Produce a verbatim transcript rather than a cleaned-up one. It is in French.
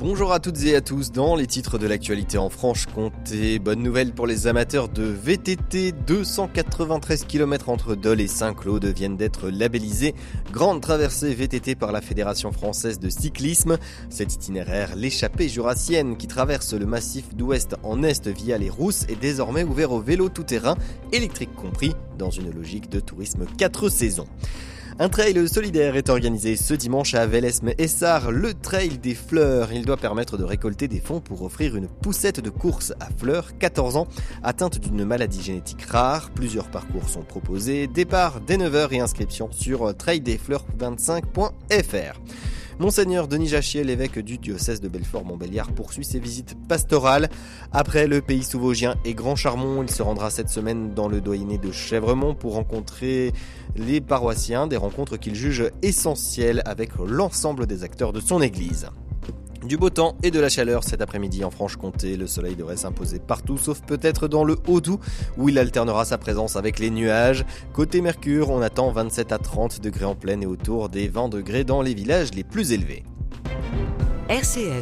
Bonjour à toutes et à tous, dans les titres de l'actualité en Franche-Comté, bonne nouvelle pour les amateurs de V T T, deux cent quatre-vingt-treize kilomètres entre Dole et Saint-Claude viennent d'être labellisés grande traversée V T T par la Fédération Française de Cyclisme. Cet itinéraire, l'échappée jurassienne qui traverse le massif d'ouest en est via les Rousses, est désormais ouvert au vélo tout-terrain, électrique compris, dans une logique de tourisme quatre saisons. Un trail solidaire est organisé ce dimanche à Velesme-Essart, le trail des fleurs. Il doit permettre de récolter des fonds pour offrir une poussette de course à Fleur, quatorze ans, atteinte d'une maladie génétique rare. Plusieurs parcours sont proposés, départ dès neuf heures et inscription sur trail des fleurs vingt-cinq point f r. Monseigneur Denis Jachier, l'évêque du diocèse de Belfort-Montbéliard, poursuit ses visites pastorales. Après le pays souvosgien et Grand Charmont, il se rendra cette semaine dans le doyenné de Chèvremont pour rencontrer les paroissiens, des rencontres qu'il juge essentielles avec l'ensemble des acteurs de son église. Du beau temps et de la chaleur cet après-midi en Franche-Comté. Le soleil devrait s'imposer partout, sauf peut-être dans le Haut-Doubs, où il alternera sa présence avec les nuages. Côté Mercure, on attend vingt-sept à trente degrés en plaine et autour des vingt degrés dans les villages les plus élevés. R C F